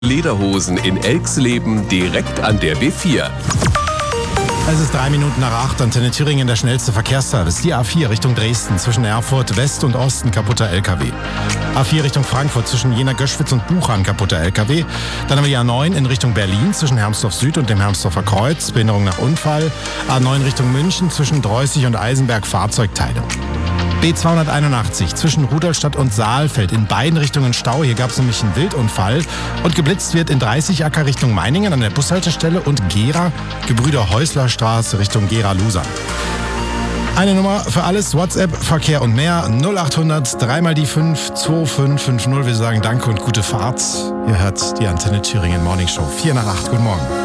Lederhosen in Elxleben direkt an der B4. Es ist 3 Minuten nach 8, Antenne Thüringen, der schnellste Verkehrsservice. Die A4 Richtung Dresden, zwischen Erfurt West und Osten kaputter LKW. A4 Richtung Frankfurt, zwischen Jena-Göschwitz und Buchheim kaputter LKW. Dann haben wir die A9 in Richtung Berlin, zwischen Hermsdorf Süd und dem Hermsdorfer Kreuz, Behinderung nach Unfall. A9 Richtung München, zwischen Dreußig und Eisenberg Fahrzeugteile. B281 zwischen Rudolstadt und Saalfeld, in beiden Richtungen Stau. Hier gab es nämlich einen Wildunfall. Und geblitzt wird in 30 Acker Richtung Meiningen an der Bushaltestelle und Gera, Gebrüder-Häusler-Straße Richtung Gera-Lusa. Eine Nummer für alles, WhatsApp, Verkehr und mehr, 0800 3 mal die 5 2550. Wir sagen Danke und gute Fahrt. Ihr hört die Antenne Thüringen Morning Show, 4 nach 8. Guten Morgen.